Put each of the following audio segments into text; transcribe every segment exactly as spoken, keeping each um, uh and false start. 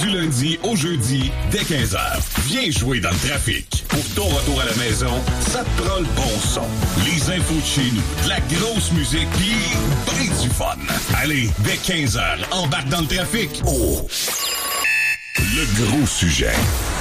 Du lundi au jeudi, dès quinze heures. Viens jouer dans le trafic. Pour ton retour à la maison, ça te prend le bon son. Les infos de chez nous, de la grosse musique, pis ben du fun. Allez, dès quinze heures, embarque dans le trafic. Oh! Le gros sujet.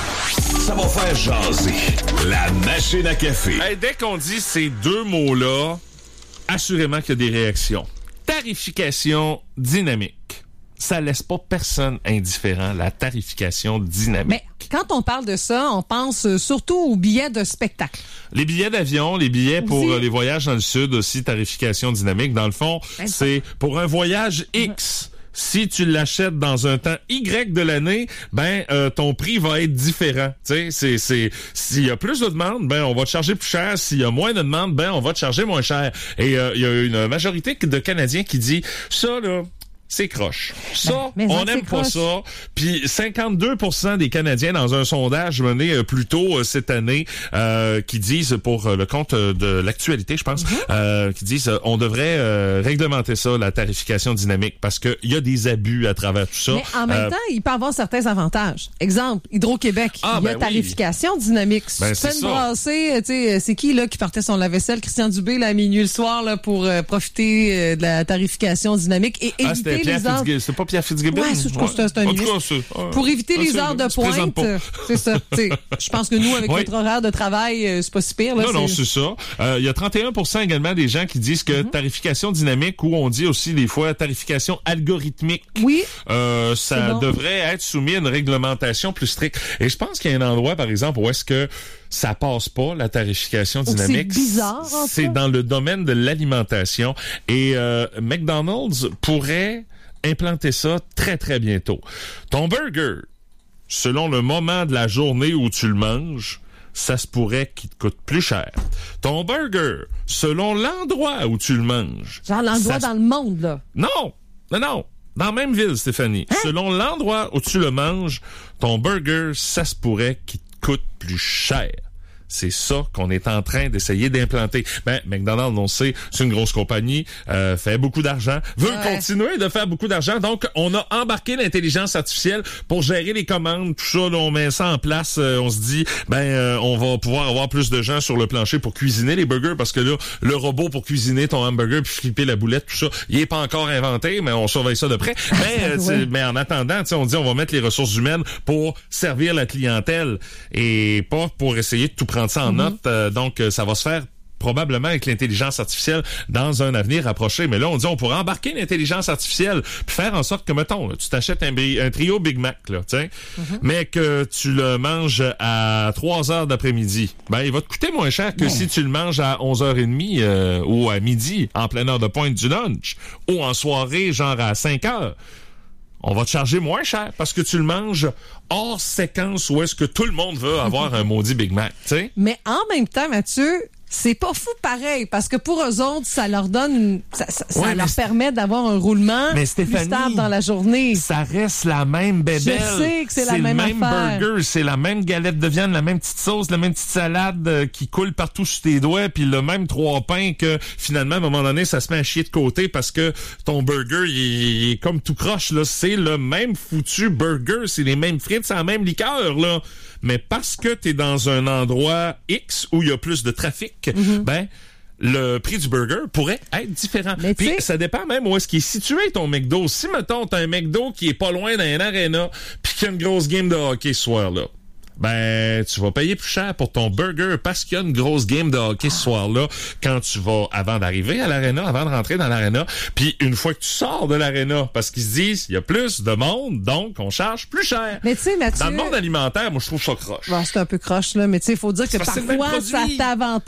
Ça va faire jaser. La machine à café. Hey, dès qu'on dit ces deux mots-là, assurément qu'il y a des réactions. Tarification dynamique. Ça laisse pas personne indifférent, la tarification dynamique. Mais quand on parle de ça, on pense surtout aux billets de spectacle. Les billets d'avion, les billets pour aussi. euh, les voyages dans le sud, aussi tarification dynamique. Dans le fond, ben, c'est pour un voyage X. Si tu l'achètes dans un temps Y de l'année, ben euh, ton prix va être différent. Tu sais, c'est c'est s'il y a plus de demandes, ben on va te charger plus cher. S'il y a moins de demandes, ben on va te charger moins cher. Et euh, il y a une majorité de Canadiens qui dit ça là. C'est croche. Ça, ben, on n'aime pas ça. Puis cinquante-deux pour cent des Canadiens dans un sondage mené euh, plus tôt euh, cette année euh, qui disent, pour euh, le compte euh, de l'actualité, je pense, mm-hmm. euh, qui disent euh, on devrait euh, réglementer ça, la tarification dynamique, parce qu'il y a des abus à travers tout ça. Mais en même euh, temps, il peut avoir certains avantages. Exemple, Hydro-Québec, ah, il y a ben tarification oui. dynamique. Ben, tu fais une ça. brassée, tu sais, c'est qui là qui partait son lave-vaisselle? Christian Dubé, là, à minuit le soir, là, pour euh, profiter euh, de la tarification dynamique et ah, éviter Pierre les heures... C'est pas Pierre Fitzgibbon? Ouais, c'est, ouais. c'est, c'est un ministre. Cas, c'est, pour éviter ah, les heures de pointe, c'est ça. Je pense que nous, avec oui. notre horaire de travail, euh, c'est pas si pire. Là, non, c'est... non, c'est ça. Il euh, y a trente et un pour cent également des gens qui disent que mm-hmm. tarification dynamique, ou on dit aussi des fois tarification algorithmique, oui. euh, ça bon. devrait être soumis à une réglementation plus stricte. Et je pense qu'il y a un endroit, par exemple, où est-ce que ça passe pas, la tarification dynamique. C'est bizarre. En c'est dans le domaine de l'alimentation. Et euh, McDonald's pourrait implanter ça très, très bientôt. Ton burger, selon le moment de la journée où tu le manges, ça se pourrait qu'il te coûte plus cher. Ton burger, selon l'endroit où tu le manges... Genre l'endroit dans se... le monde, là. Non! Non, non! Dans la même ville, Stéphanie. Hein? Selon l'endroit où tu le manges, ton burger, ça se pourrait qu'il te coûte plus cher. C'est ça qu'on est en train d'essayer d'implanter. Ben, McDonald's, on sait, c'est une grosse compagnie, euh, fait beaucoup d'argent, veut ouais. continuer de faire beaucoup d'argent. Donc, on a embarqué l'intelligence artificielle pour gérer les commandes, tout ça. Là, on met ça en place. Euh, on se dit, ben, euh, on va pouvoir avoir plus de gens sur le plancher pour cuisiner les burgers, parce que là, le robot pour cuisiner ton hamburger puis flipper la boulette, tout ça, il est pas encore inventé, mais on surveille ça de près. Mais, euh, ouais. mais en attendant, on dit, on va mettre les ressources humaines pour servir la clientèle et pas pour essayer de tout prendre ça en mm-hmm. note, euh, donc euh, ça va se faire probablement avec l'intelligence artificielle dans un avenir rapproché. Mais là, on dit on pourrait embarquer l'intelligence artificielle puis faire en sorte que, mettons, là, tu t'achètes un, un trio Big Mac, là, tu sais, mm-hmm. mais que tu le manges à trois heures d'après-midi. Ben, il va te coûter moins cher que mmh. si tu le manges à onze heures trente euh, ou à midi, en pleine heure de pointe du lunch, ou en soirée, genre à cinq heures. On va te charger moins cher parce que tu le manges hors séquence où est-ce que tout le monde veut avoir un maudit Big Mac, tu sais. Mais en même temps, Mathieu, c'est pas fou pareil, parce que pour eux autres, ça leur donne, ça, ça, ça ouais, leur mais permet d'avoir un roulement mais plus stable dans la journée. Ça reste la même bébelle. Je sais que c'est, c'est la même affaire. C'est le même affaire. burger, c'est la même galette de viande, la même petite sauce, la même petite salade euh, qui coule partout sur tes doigts, puis le même trois pains que finalement, à un moment donné, ça se met à chier de côté parce que ton burger, il, il est comme tout croche, là. C'est le même foutu burger, c'est les mêmes frites, c'est la même liqueur, là. Mais parce que t'es dans un endroit X où il y a plus de trafic, mm-hmm. ben, le prix du burger pourrait être différent. Puis ça dépend même où est-ce qu'il est situé ton McDo. Si, mettons, t'as un McDo qui est pas loin d'un aréna puis qu'il y a une grosse game de hockey ce soir-là, ben, tu vas payer plus cher pour ton burger parce qu'il y a une grosse game de hockey ce soir-là quand tu vas, avant d'arriver à l'aréna, avant de rentrer dans l'aréna. Puis une fois que tu sors de l'aréna, parce qu'ils se disent, il y a plus de monde, donc on charge plus cher. Mais tu sais, Mathieu... Dans le monde alimentaire, moi, je trouve ça croche. Bon, c'est un peu croche, là, mais tu sais, il faut dire que c'est parfois, ça t'avantage.